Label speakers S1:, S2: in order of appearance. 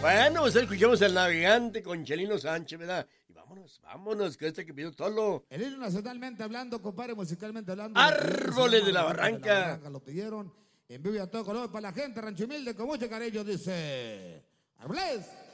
S1: Bueno, pues escuchamos El Navegante con Chelino Sánchez, ¿verdad? Y vámonos, que que pidió Tolo.
S2: El himno nacionalmente hablando, compadre, musicalmente hablando.
S1: Árboles de la Barranca.
S2: Lo pidieron en vivo y a todo color para la gente, Rancho Humilde, con mucho cariño, dice... ¡Árboles!